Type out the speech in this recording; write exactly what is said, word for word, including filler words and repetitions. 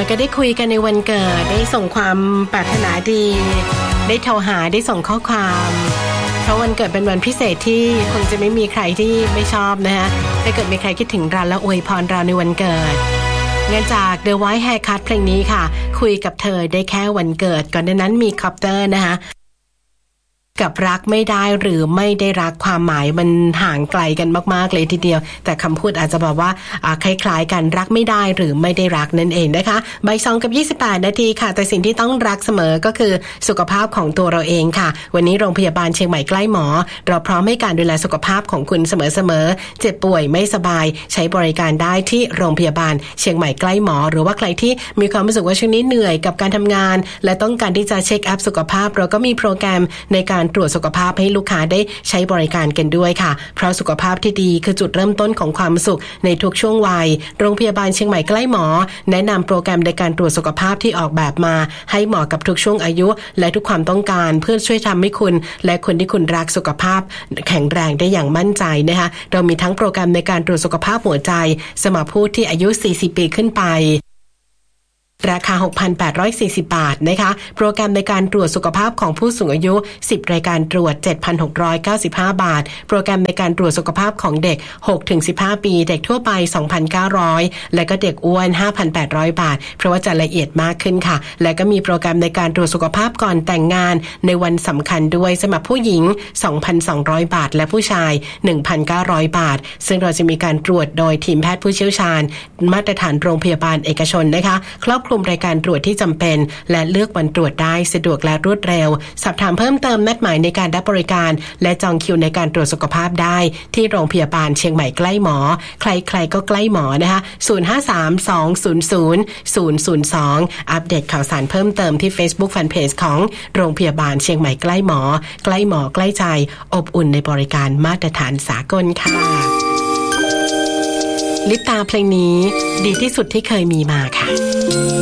อยๆก็ได้คุยกันในวันเกิดได้ส่งความปรารถนาดีได้โทรหาได้ส่งข้อความเพราะวันเกิดเป็นวันพิเศษที่คงจะไม่มีใครที่ไม่ชอบนะฮะถ้าเกิดมีใครคิดถึงเราและอวยพรเราในวันเกิดงั้นจาก The White Haircut เพลงนี้ค่ะคุยกับเธอได้แค่วันเกิดก่อนหน้านั้นมีคอปเตอร์นะคะกับรักไม่ได้หรือไม่ได้รักความหมายมันห่างไกลกันมากๆเลยทีเดียวแต่คำพูดอาจจะบอกว่าคล้ายๆกันรักไม่ได้หรือไม่ได้รักนั่นเองนะคะบ่ายสองกับยี่สิบแปดนาทีค่ะแต่สิ่งที่ต้องรักเสมอก็คือสุขภาพของตัวเราเองค่ะวันนี้โรงพยาบาลเชียงใหม่ใกล้หมอเราพร้อมให้การดูแลสุขภาพของคุณเสมอๆเจ็บป่วยไม่สบายใช้บริการได้ที่โรงพยาบาลเชียงใหม่ใกล้หมอหรือว่าใครที่มีความรู้สึกว่าช่วงนี้เหนื่อยกับการทำงานและต้องการที่จะเช็คอัพสุขภาพเราก็มีโปรแกรมในการตรวจสุขภาพให้ลูกค้าได้ใช้บริการกันด้วยค่ะเพราะสุขภาพที่ดีคือจุดเริ่มต้นของความสุขในทุกช่วงวัยโรงพยาบาลเชียงใหม่ใกล้หมอแนะนำโปรแกรมในการตรวจสุขภาพที่ออกแบบมาให้เหมาะกับทุกช่วงอายุและทุกความต้องการเพื่อช่วยทำให้คุณและคนที่คุณรักสุขภาพแข็งแรงได้อย่างมั่นใจนะคะเรามีทั้งโปรแกรมในการตรวจสุขภาพหัวใจสำหรับผู้ที่อายุสี่สิบปีขึ้นไปราคา หกพันแปดร้อยสี่สิบ บาทนะคะโปรแกรมในการตรวจสุขภาพของผู้สูงอายุสิบรายการตรวจ เจ็ดพันหกร้อยเก้าสิบห้า บาทโปรแกรมในการตรวจสุขภาพของเด็ก หกถึงสิบห้า ปีเด็กทั่วไป สองพันเก้าร้อย และก็เด็กอ้วน ห้าพันแปดร้อย บาทเพราะว่าจะละเอียดมากขึ้นค่ะและก็มีโปรแกรมในการตรวจสุขภาพก่อนแต่งงานในวันสำคัญด้วยสำหรับผู้หญิง สองพันสองร้อย บาทและผู้ชาย หนึ่งพันเก้าร้อย บาทซึ่งเราจะมีการตรวจโดยทีมแพทย์ผู้เชี่ยวชาญมาตรฐานโรงพยาบาลเอกชนนะคะครอบคลุมรายการตรวจที่จำเป็นและเลือกวันตรวจได้สะดวกและรวดเร็วสอบถามเพิ่มเติมนัดหมายในการรับบริการและจองคิวในการตรวจสุขภาพได้ที่โรงพยาบาลเชียงใหม่ใกล้หมอใครๆก็ใกล้หมอนะคะศูนย์ ห้า สาม สอง ศูนย์ ศูนย์ ศูนย์ ศูนย์ สองอัปเดตข่าวสารเพิ่มเติมที่ Facebook Fanpage ของโรงพยาบาลเชียงใหม่ใกล้หมอใกล้หมอใกล้ใจอบอุ่นในบริการมาตรฐานสากลค่ะลิปตาเพลงนี้ดีที่สุดที่เคยมีมาค่ะ